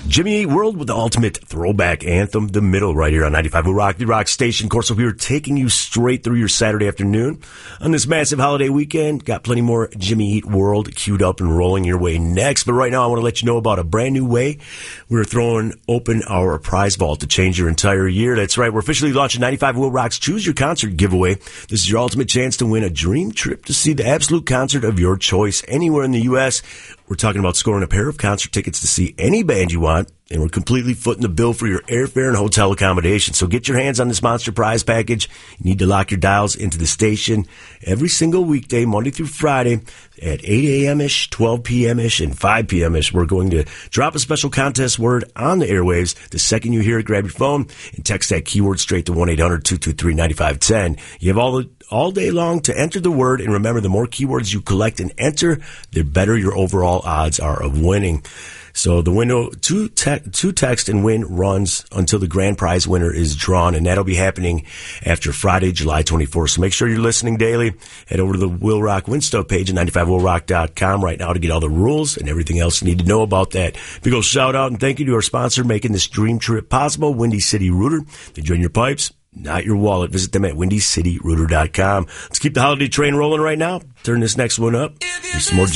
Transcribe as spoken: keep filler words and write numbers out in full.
Jimmy Eat World with the ultimate throwback anthem, The Middle, right here on ninety-five point one Rock, the Rock Station. Of course, we are taking you straight through your Saturday afternoon on this massive holiday weekend. Got plenty more Jimmy Eat World queued up and rolling your way next. But right now, I want to let you know about a brand new way we're throwing open our prize vault to change your entire year. That's right. We're officially launching ninety-five Will Rock's Choose Your Concert giveaway. This is your ultimate chance to win a dream trip to see the absolute concert of your choice anywhere in the U S We're talking about scoring a pair of concert tickets to see any band you want, and we're completely footing the bill for your airfare and hotel accommodation. So get your hands on this monster prize package. You need to lock your dials into the station every single weekday, Monday through Friday, at eight a.m.-ish, twelve p.m.-ish, and five p.m.-ish. We're going to drop a special contest word on the airwaves. The second you hear it, grab your phone and text that keyword straight to one eight hundred two two three nine five one zero. You have all the all day long to enter the word, and remember, the more keywords you collect and enter, the better your overall odds are of winning. So the window to, te- to text and win runs until the grand prize winner is drawn, and that'll be happening after Friday, July twenty-fourth. So make sure you're listening daily. Head over to the Will Rock Win Stuff page at ninety-five will rock dot com right now to get all the rules and everything else you need to know about that. Big ol' shout out and thank you to our sponsor making this dream trip possible, Windy City Rooter. They join your pipes, not your wallet. Visit them at windy city rooter dot com. Let's keep the holiday train rolling right now. Turn this next one up. Here's some more